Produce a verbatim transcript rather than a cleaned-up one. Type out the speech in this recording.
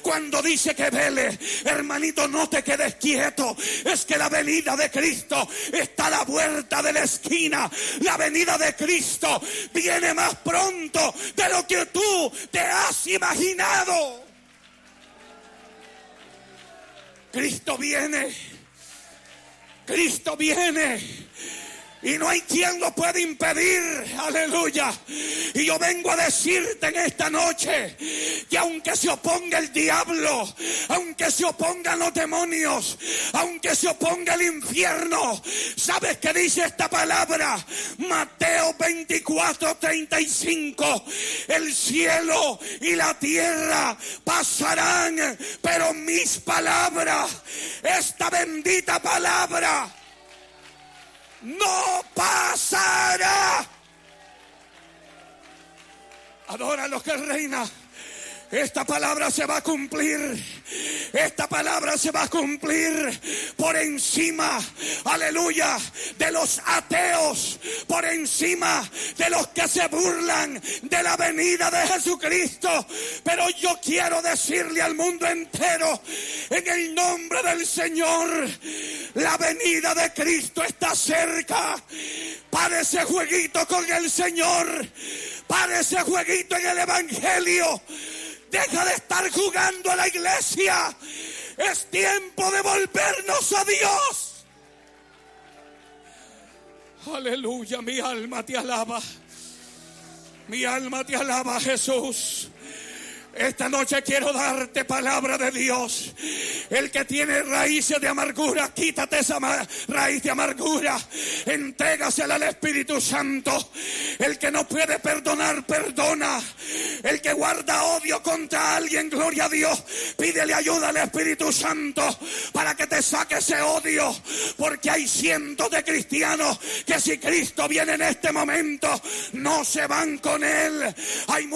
cuando dice que vele, hermanito, no te quedes quieto. Es que la venida de Cristo está a la puerta de la esquina. La venida de Cristo viene más pronto de lo que tú te has imaginado. Cristo viene. Cristo viene. Y no hay quien lo pueda impedir, aleluya. Y yo vengo a decirte en esta noche que aunque se oponga el diablo, aunque se opongan los demonios, aunque se oponga el infierno, ¿sabes qué dice esta palabra? Mateo veinticuatro, treinta y cinco. El cielo y la tierra pasarán, pero mis palabras, esta bendita palabra, no pasará. Adora a los que reina. Esta palabra se va a cumplir. Esta palabra se va a cumplir por encima, aleluya, de los ateos, por encima de los que se burlan de la venida de Jesucristo. Pero yo quiero decirle al mundo entero, en el nombre del Señor, la venida de Cristo está cerca. Para ese jueguito con el Señor, para ese jueguito en el Evangelio. Deja de estar jugando a la iglesia. Es tiempo de volvernos a Dios. Aleluya, mi alma te alaba. Mi alma te alaba, Jesús. Esta noche quiero darte palabra de Dios. El que tiene raíces de amargura, quítate esa raíz de amargura. Entrégasela al Espíritu Santo. El que no puede perdonar, perdona. El que guarda odio contra alguien, gloria a Dios, pídele ayuda al Espíritu Santo para que te saque ese odio. Porque hay cientos de cristianos que si Cristo viene en este momento, no se van con Él. Hay